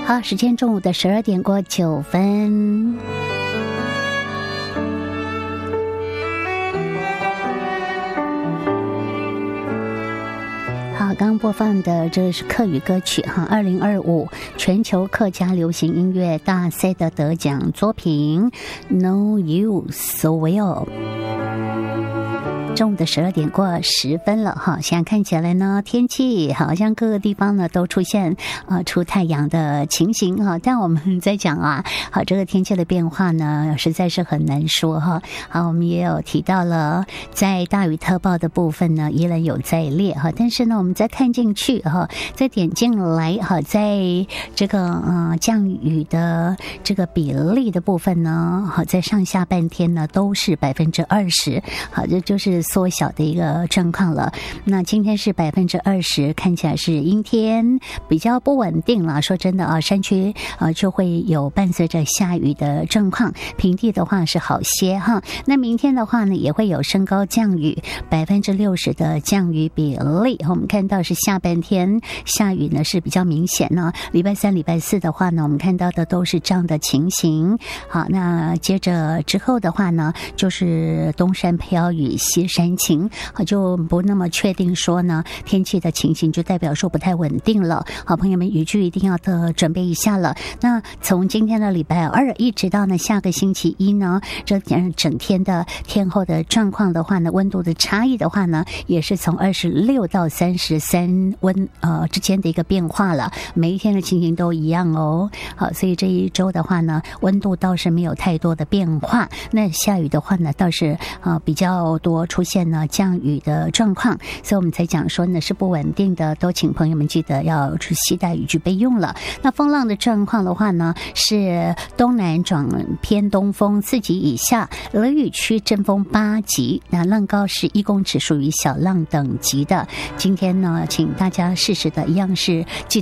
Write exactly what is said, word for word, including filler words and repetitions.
好，时间中午的十二点过九分。好，刚播放的这是客语歌曲哈，二零二五全球客家流行音乐大赛的得奖作品 Know You So Well。中午的十二点过十分了哈，现在看起来呢，天气好像各个地方呢都出现呃出太阳的情形哈。但我们在讲啊，好这个天气的变化呢，实在是很难说哈。好，我们也有提到了，在大雨特报的部分呢，依然有在列哈。但是呢，我们再看进去哈，再点进来哈，在这个呃降雨的这个比例的部分呢，好在上下半天呢都是百分之二十，好这就是缩小的一个状况了。那今天是百分之二十，看起来是阴天，比较不稳定了。说真的啊，山区啊就会有伴随着下雨的状况，平地的话是好些哈。那明天的话呢，也会有升高降雨，百分之六十的降雨比例。我们看到是下半天下雨呢是比较明显呢。礼拜三、礼拜四的话呢，我们看到的都是这样的情形。好，那接着之后的话呢，就是东山飘雨，西山晴，就不那么确定说呢，天气的情形就代表说不太稳定了。好，朋友们，雨具一定要的准备一下了。那从今天的礼拜二一直到呢下个星期一呢，这整天的天候的状况的话呢，温度的差异的话呢，也是从二十六到三十三温呃之间的一个变化了。每一天的情形都一样哦。好，所以这一周的话呢，温度倒是没有太多的变化。那下雨的话呢，倒是呃比较多出现呢降雨的状况，所以我们才讲说呢是不稳定的，都请朋友们记得要去携带雨具备用了。那风浪的状况的话呢，是东南转偏东风四级以下，雷雨区阵风八级，那浪高是一公尺，属于小浪等级的。今天呢，请大家适时的一样是记得